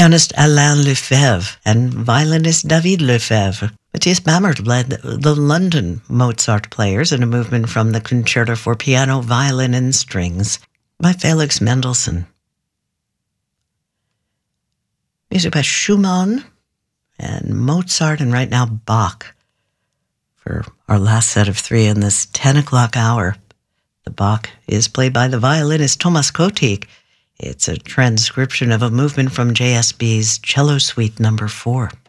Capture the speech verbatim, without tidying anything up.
pianist Alain Lefebvre and violinist David Lefebvre. Matthias Bammert led the London Mozart players in a movement from the Concerto for Piano, Violin and Strings by Felix Mendelssohn. Music by Schumann and Mozart, and right now Bach for our last set of three in this ten o'clock hour. The Bach is played by the violinist Thomas Kotik. It's a transcription of a movement from J S B's Cello Suite number four.